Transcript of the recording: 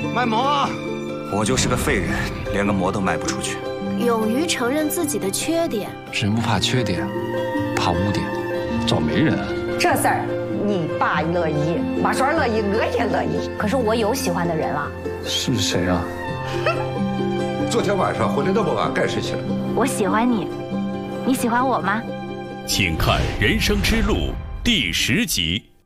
卖馍。 我就是个废人，连个馍都卖不出去。 勇于承认自己的缺点。 人不怕缺点，怕污点。 找媒人。 这事儿你爸乐意，马栓乐意，我也乐意。 可是我有喜欢的人了。 是谁啊？ 昨天晚上回来那么晚干什么去了？ 我喜欢你，你喜欢我吗？ 请看《人生之路》第10集。